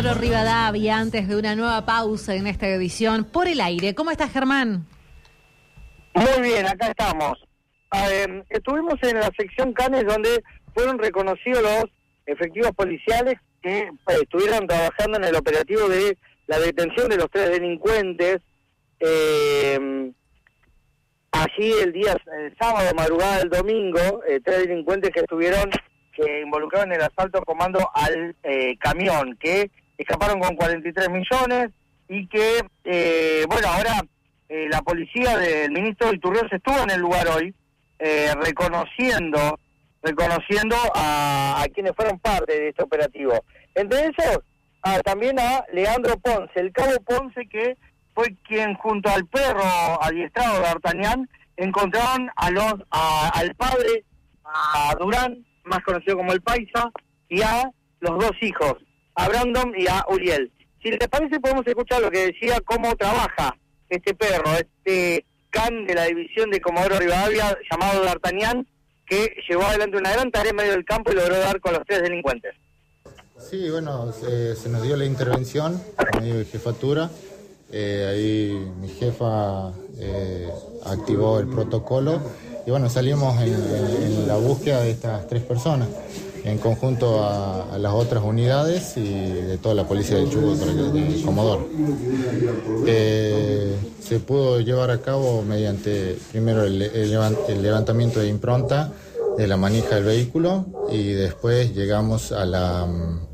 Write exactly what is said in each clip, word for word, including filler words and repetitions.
Rivadavia, antes de una nueva pausa en esta edición por el aire. ¿Cómo estás, Germán? Muy bien, acá estamos. Eh, estuvimos en la sección Canes, donde fueron reconocidos los efectivos policiales que eh, estuvieron trabajando en el operativo de la detención de los tres delincuentes. Eh, allí el día el sábado, madrugada del domingo, eh, tres delincuentes que estuvieron, que involucraron el asalto comando al eh, camión, que escaparon con cuarenta y tres millones y que, eh, bueno, ahora eh, la policía del ministro Iturrioz estuvo en el lugar hoy, eh, reconociendo reconociendo a, a quienes fueron parte de este operativo. Entre esos, a, también a Leandro Ponce, el cabo Ponce, que fue quien junto al perro adiestrado de D'Artagnan encontraron a los a, al padre, a Durán, más conocido como el Paisa, y a los dos hijos, a Brandon y a Uriel. Si les parece, podemos escuchar lo que decía, cómo trabaja este perro, este can de la división de Comodoro Rivadavia, llamado D'Artagnan, que llevó adelante una gran tarea en medio del campo y logró dar con los tres delincuentes. Sí, bueno, se, se nos dio la intervención por medio de jefatura. Eh, ahí mi jefa eh, activó el protocolo y bueno, salimos en, en, en la búsqueda de estas tres personas, en conjunto a, a las otras unidades y de toda la policía de Chubut, de Comodoro. Eh, se pudo llevar a cabo mediante, primero, el, el, el levantamiento de impronta de la manija del vehículo y después llegamos a la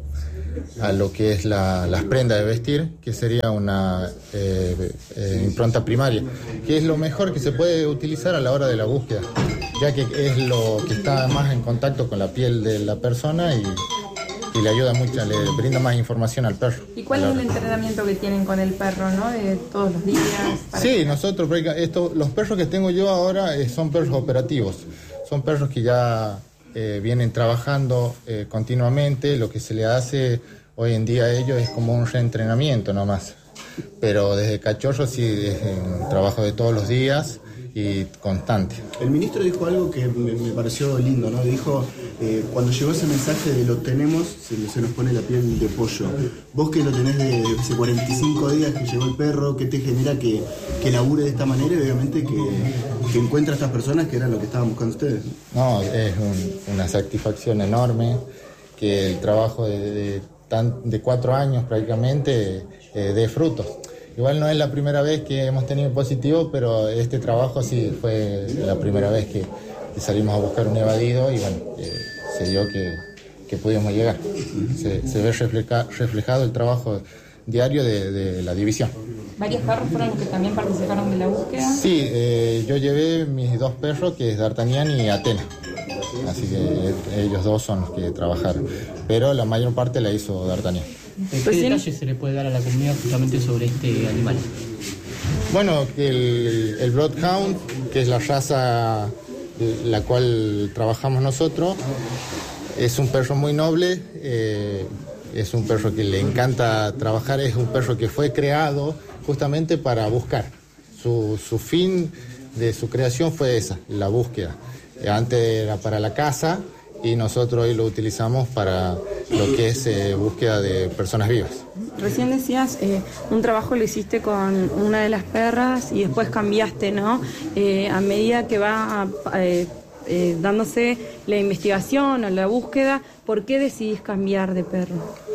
a lo que es la, las prendas de vestir, que sería una eh, eh, impronta primaria, que es lo mejor que se puede utilizar a la hora de la búsqueda, ya que es lo que está más en contacto con la piel de la persona y, y le ayuda mucho, le brinda más información al perro. ¿Y cuál es el entrenamiento que tienen con el perro, no? De todos los días. Sí, que... nosotros, esto, los perros que tengo yo ahora eh, son perros operativos, son perros que ya eh, vienen trabajando eh, continuamente. Lo que se le hace hoy en día a ellos es como un reentrenamiento nomás, pero desde cachorro sí es un trabajo de todos los días y constante. El ministro dijo algo que me, me pareció lindo, ¿no? Dijo, eh, cuando llegó ese mensaje de lo tenemos, se, se nos pone la piel de pollo. Vos que lo tenés de hace cuarenta y cinco días que llegó el perro, ¿qué te genera que, que labure de esta manera y obviamente que, que encuentre a estas personas que eran lo que estaban buscando ustedes? No, es un, una satisfacción enorme que el trabajo de, de, tan, de cuatro años prácticamente eh, dé frutos. Igual no es la primera vez que hemos tenido positivo, pero este trabajo sí fue la primera vez que, que salimos a buscar un evadido y bueno, eh, se dio que, que pudimos llegar. Se, se ve refleja, reflejado el trabajo diario de, de la división. ¿Varios perros fueron los que también participaron de la búsqueda? Sí, eh, yo llevé mis dos perros, que es D'Artagnan y Atena. Así que ellos dos son los que trabajaron, pero la mayor parte la hizo D'Artagnan. ¿Qué detalles se le puede dar a la comunidad justamente sobre este animal? Bueno, que el, el Bloodhound, que es la raza la cual trabajamos nosotros, es un perro muy noble, eh, es un perro que le encanta trabajar, es un perro que fue creado justamente para buscar. Su, su fin de su creación fue esa, la búsqueda. Antes era para la caza y nosotros hoy lo utilizamos para lo que es eh, búsqueda de personas vivas. Recién decías, eh, un trabajo lo hiciste con una de las perras y después cambiaste, ¿no? Eh, a medida que va eh, eh, dándose la investigación o la búsqueda, ¿por qué decidís cambiar de perro?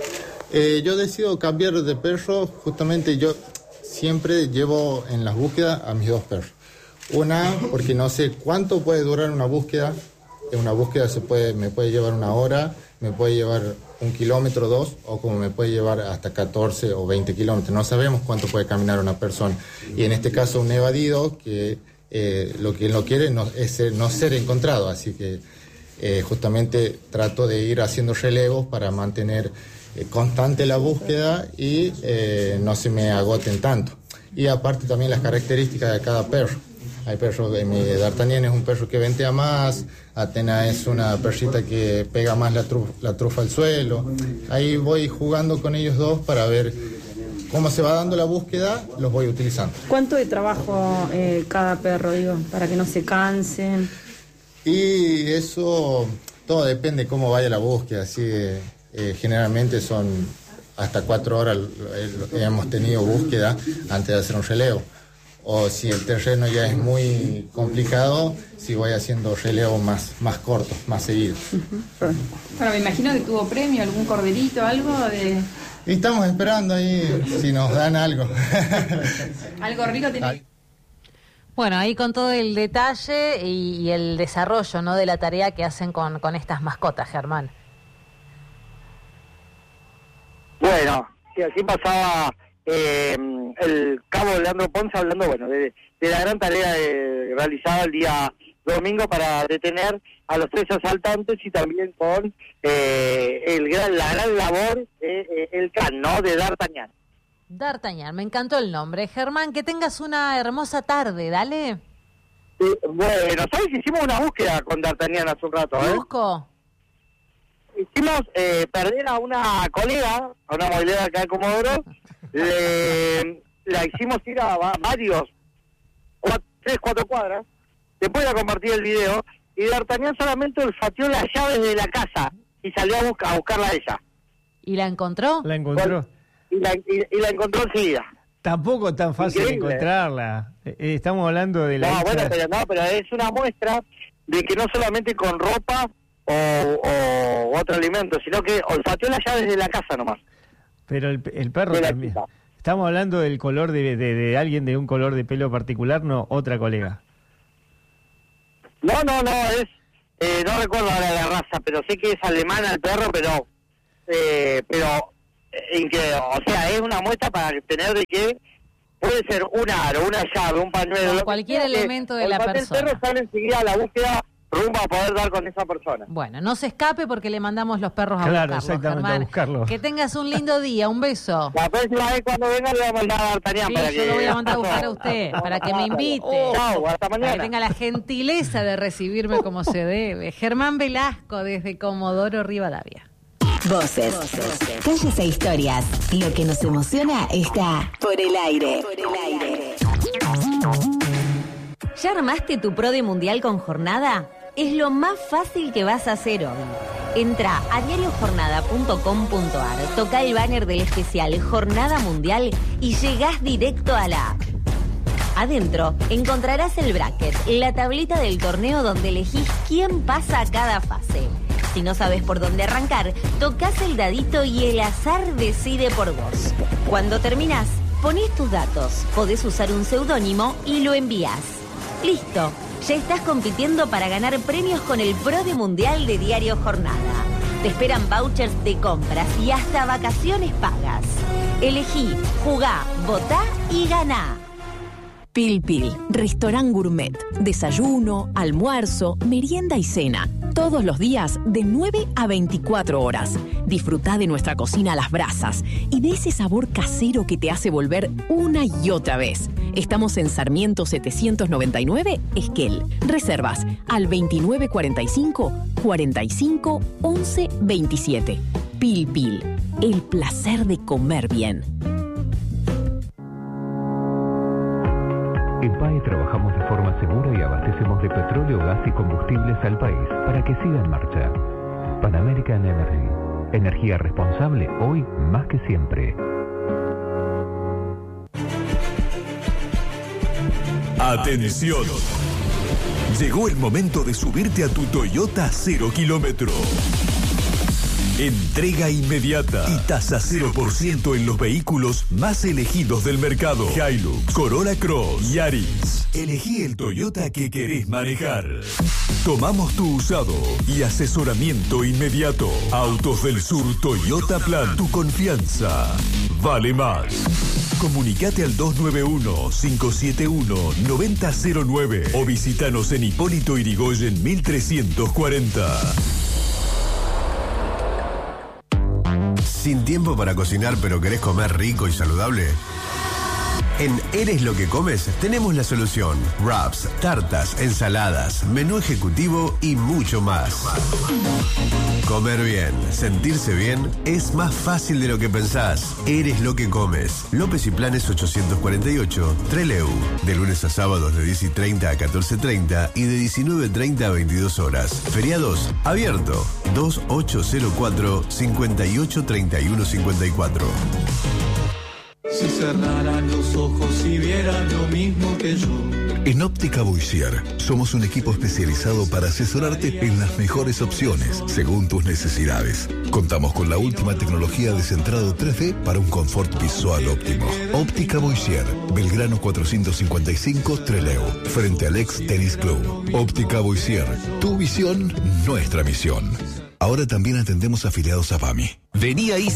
Eh, yo decido cambiar de perro, justamente yo siempre llevo en las búsquedas a mis dos perros. Una, porque no sé cuánto puede durar una búsqueda. Una búsqueda se puede, me puede llevar una hora, me puede llevar un kilómetro, dos, o como me puede llevar hasta catorce o veinte kilómetros. No sabemos cuánto puede caminar una persona. Y en este caso un evadido que eh, lo que no quiere no, es ser, no ser encontrado. Así que eh, justamente trato de ir haciendo relevos para mantener eh, constante la búsqueda y eh, no se me agoten tanto. Y aparte también las características de cada perro. Hay perros, mi D'Artagnan es un perro que ventea más, Atena es una perrita que pega más la, truf, la trufa al suelo. Ahí voy jugando con ellos dos para ver cómo se va dando la búsqueda, los voy utilizando. ¿Cuánto de trabajo eh, cada perro, digo, para que no se cansen? Y eso todo depende cómo vaya la búsqueda, así eh, generalmente son hasta cuatro horas hemos tenido búsqueda antes de hacer un relevo. O si el terreno ya es muy complicado, si voy haciendo relevos más, más cortos, más seguidos. Uh-huh. Bueno, me imagino que tuvo premio, algún corderito, algo de... Y estamos esperando ahí si nos dan algo. Algo rico tiene. Bueno, ahí con todo el detalle y, y el desarrollo, ¿no?, de la tarea que hacen con, con estas mascotas, Germán. Bueno, sí, así pasaba eh, el cabo Leandro Ponce hablando, bueno, de, de la gran tarea de, realizada el día domingo para detener a los tres asaltantes y también con eh, el gran, la gran labor de eh, el can, ¿no?, de D'Artagnan. D'Artagnan, me encantó el nombre. Germán, que tengas una hermosa tarde, dale. Eh, bueno, ¿sabes? Hicimos una búsqueda con D'Artagnan hace un rato, ¿eh? Busco. Hicimos eh, perder a una colega, a una movilera acá de Comodoro, le, la hicimos ir a va, varios, cuatro, tres, cuatro cuadras, después de compartir el video, y D'Artagnan solamente olfateó las llaves de la casa y salió a, busca, a buscarla a ella. ¿Y la encontró? La encontró. Y la, y, y la encontró enseguida. Tampoco tan fácil Increíble. encontrarla. Eh, estamos hablando de la No, hija... bueno, pero no, pero es una muestra de que no solamente con ropa o, o otro alimento, sino que olfateó las llaves de la casa nomás. Pero el, el perro De la también. chica. Estamos hablando del color de, de, de alguien de un color de pelo particular, no otra colega. No, no, no, es... Eh, no recuerdo ahora la raza, pero sé que es alemana el perro, pero... Eh, pero... En que, o sea, es una muestra para tener de que puede ser un aro, una llave, un pañuelo... O cualquier elemento de la persona. El perro sale enseguida a la búsqueda rumbo a poder dar con esa persona. Bueno, no se escape porque le mandamos los perros a Claro, buscarlos, exactamente, Germán. a buscarlos. Que tengas un lindo día, un beso. La próxima vez cuando venga le voy a mandar a D'Artagnan Sí, para yo que... lo voy a mandar a buscar a usted, para que me invite. Chau, hasta Para que mañana. tenga la gentileza de recibirme como se debe. Germán Velasco, desde Comodoro Rivadavia. Voces, calles e historias. Lo que nos emociona está por el aire. Por el aire. ¿Ya armaste tu Pro de Mundial con Jornada? Es lo más fácil que vas a hacer hoy. Entra a diario jornada punto com punto a r, toca el banner del especial Jornada Mundial y llegás directo a la app. Adentro encontrarás el bracket, la tablita del torneo donde elegís quién pasa a cada fase. Si no sabes por dónde arrancar, tocas el dadito y el azar decide por vos. Cuando terminás, ponés tus datos, podés usar un seudónimo y lo envías. Listo, ya estás compitiendo para ganar premios con el Pro de Mundial de Diario Jornada. Te esperan vouchers de compras y hasta vacaciones pagas. Elegí, jugá, votá y ganá. Pil Pil, restaurant gourmet, desayuno, almuerzo, merienda y cena. Todos los días de nueve a veinticuatro horas. Disfrutá de nuestra cocina a las brasas y de ese sabor casero que te hace volver una y otra vez. Estamos en Sarmiento setecientos noventa y nueve, Esquel. Reservas al veintinueve cuarenta y cinco, cuarenta y cinco, once veintisiete. Pil Pil, el placer de comer bien. En P A E trabajamos de forma segura y abastecemos de petróleo, gas y combustibles al país para que siga en marcha. Pan American Energy. Energía responsable hoy más que siempre. Atención. Llegó el momento de subirte a tu Toyota cero kilómetro. Entrega inmediata y tasa cero por ciento en los vehículos más elegidos del mercado. Hilux, Corolla Cross, Yaris. Elegí el Toyota que querés manejar. Tomamos tu usado y asesoramiento inmediato. Autos del Sur Toyota Plan. Tu confianza vale más. Comunicate al dos nueve uno, cinco siete uno, nueve cero cero nueve o visítanos en Hipólito Yrigoyen mil trescientos cuarenta. ¿Sin tiempo para cocinar pero querés comer rico y saludable? En Eres lo que comes tenemos la solución. Wraps, tartas, ensaladas, menú ejecutivo y mucho más. Comer bien, sentirse bien es más fácil de lo que pensás. Eres lo que comes. López y Planes ochocientos cuarenta y ocho, Trelew. De lunes a sábados de diez y treinta a catorce y treinta y de diecinueve y treinta a veintidós horas. Feriados, abierto. dos ocho cero cuatro, cinco ocho tres uno cinco cuatro. Si cerraran los ojos y vieran lo mismo que yo. En Óptica Boissier somos un equipo especializado para asesorarte en las mejores opciones según tus necesidades. Contamos con la última tecnología de centrado tres D para un confort visual óptimo. Óptica Boissier, Belgrano cuatrocientos cincuenta y cinco, Trelew, frente al ex Tennis Club. Óptica Boissier, tu visión, nuestra misión. Ahora también atendemos afiliados a P A M I. Vení ahí.